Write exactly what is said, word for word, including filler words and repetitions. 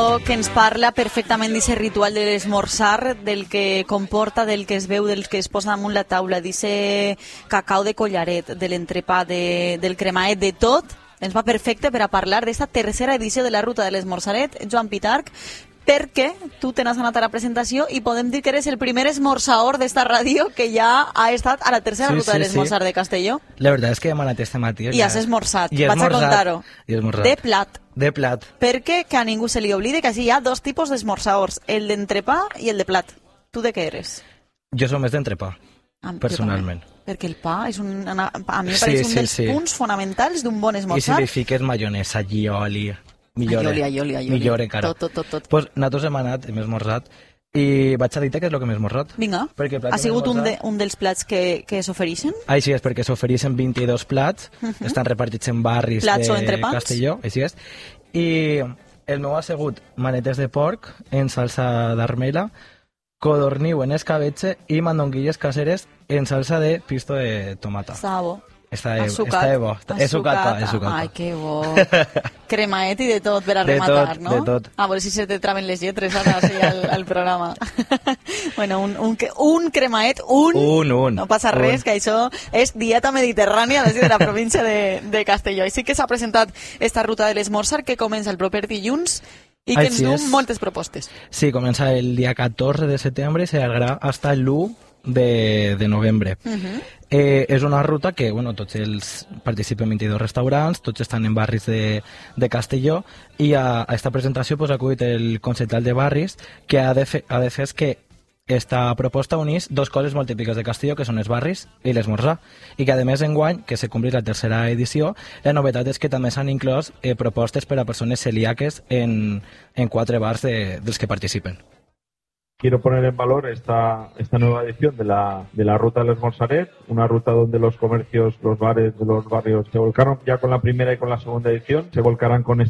cançó que ens parla perfectament d'aquest ritual de l'esmorzar, del que comporta, del que es veu, del que es posa damunt la taula, d'aquest cacau de collaret, de l'entrepà, de, del cremaet, de tot, ens va perfecte per a parlar d'esta tercera edició de la Ruta de l'Esmorzaret, Joan Pitarch, perquè tu te n'has anat a la presentació i podem dir que eres el primer esmorzaor d'esta ràdio que ja ha estat a la tercera sí, Ruta sí, de l'Esmorzar sí. de Castelló. La veritat és que hem anat este matí. I has esmorzat, vaig a contar-ho. De plat. De plat. Perquè que a ningú se li oblide que així hi ha dos tipus d'esmorzaors, el d'entrepà i el de plat. Tu de què eres? Jo som més d'entrepà, ah, personalment. Perquè el pa és un, a mi em pareix sí, un dels sí, sí. punts fonamentals d'un bon esmorzar. I si li fiques maionesa i oli... Millor, aioli, aioli, aioli. Millor encara. Tot, tot, tot, tot. Pues nosaltres hem anat, hem esmorzat, i vaig a dir-te què és el que hem esmorzat. Vinga, ha sigut un, de, un dels plats que, que s'ofereixen? Així és, perquè s'ofereixen vint-i-dos plats, uh -huh. estan repartits en barris plats de Castelló, així és, i el meu ha sigut manetes de porc en salsa d'armela, codorniu en escabetxe i mandonguilles caseres en salsa de pisto de tomata. Sabo. Està de, està de bo. És sucata, és sucata. Ai, que bo. Cremaet i de tot per a de rematar, tot, no? De tot. A veure si se te traven les lletres ara sí, al, al programa. Bueno, un, un, un cremaet, un... Un, un. No passa res, un. Que això és dieta mediterrània des de la província de, de Castelló. I sí que s'ha presentat esta Ruta de l'Esmorzar que comença el proper dilluns i que ens du moltes propostes. Sí, comença el dia catorze de setembre i s'allargarà fins l'u de, de novembre. Uh -huh. eh, és una ruta que, bueno, tots els participen vint-i-dos restaurants, tots estan en barris de, de Castelló, i a, a esta presentació pues, ha acudit el concejal de barris, que ha de, fe, ha de fer que esta proposta unís dos coses molt típiques de Castelló, que són els barris i l'esmorzar, i que a més enguany, que se complís la tercera edició, la novetat és que també s'han inclòs eh, propostes per a persones celíaques en, en quatre bars de, dels que participen. Quiero poner en valor esta, esta nueva edición de la, de la Ruta del Esmorzaret, una ruta donde los comercios, los bares de los barrios se volcaron ya con la primera y con la segunda edición, se volcarán con esta